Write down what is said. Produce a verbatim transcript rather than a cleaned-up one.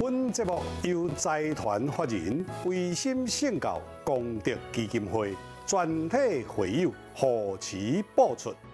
本节目由财团法人维新圣教功德基金会全体会友贺持播出。